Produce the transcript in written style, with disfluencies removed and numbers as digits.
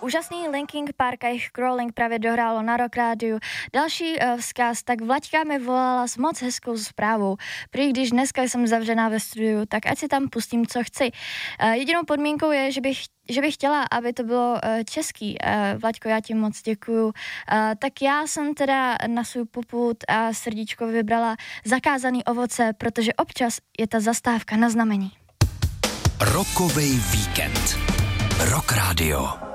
Úžasný Linkin Park a jejich Crawling právě dohrálo na Rock Rádiu. Další vzkaz, tak Vlaďka mi volala s moc hezkou zprávou. Prý když dneska jsem zavřená ve studiu, tak ať si tam pustím, co chci. Jedinou podmínkou je, že bych chtěla, aby to bylo český. Vlaďko, já ti moc děkuju. Tak já jsem teda na svůj popud a srdíčko vybrala Zakázaný ovoce, protože občas je ta zastávka na znamení. Rockovej víkend. Rock Radio.